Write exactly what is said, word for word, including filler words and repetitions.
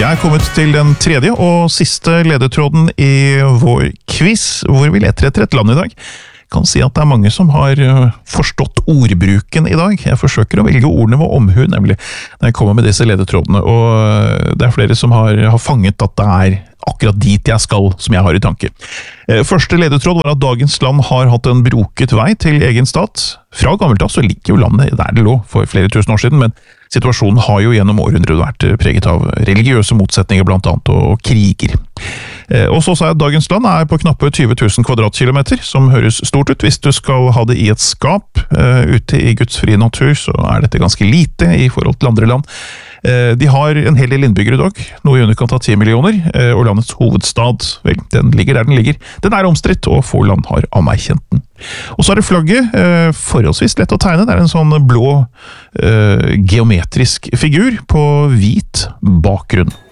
Jeg er kommet til den tredje og siste ledetråden i vår quiz, hvor vi leter etter et land i dag. Jeg kan si at det er mange som har forstått ordbruken i dag. Jeg forsøker å velge ordene med omhu, nemlig, når jeg kommer med disse ledetrådene, og det er flere som har, har fanget at det er akkurat dit jeg skal, som jeg har i tanke. Første ledetråd var at dagens land har hatt en broket vei til egen stat. Fra gammelt av så ligger jo landet der det lå for flere tusen år siden, men situasjonen har jo gjennom århundrer vært preget av religiøse motsetninger blant annet, og kriger. Og så sa jeg at dagens land er på knappe tyve tusen kvadratkilometer, som høres stort ut. Hvis du skal ha det i et skap ute i Guds frie natur, så er dette ganske lite i forhold til andre land. De har en hel del innbyggere i dag, noe i underkant av ti millioner, og landets hovedstad, vel, den ligger der den ligger. Den er omstridt, og få land har anerkjent den. Og så er det flagget, forholdsvis lett å tegne. Det er en sånn blå, geometrisk figur på hvit bakgrunn.